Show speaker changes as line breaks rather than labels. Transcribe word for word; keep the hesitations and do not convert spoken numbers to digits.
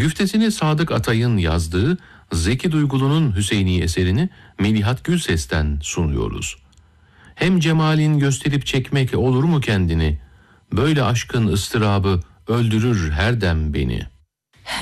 Güftesini Sadık Atay'ın yazdığı Zeki Duygulu'nun Hüseyni eserini Melihat Gülses'ten sunuyoruz. Hem cemalin gösterip çekmek olur mu kendini? Böyle aşkın ıstırabı öldürür her dem beni.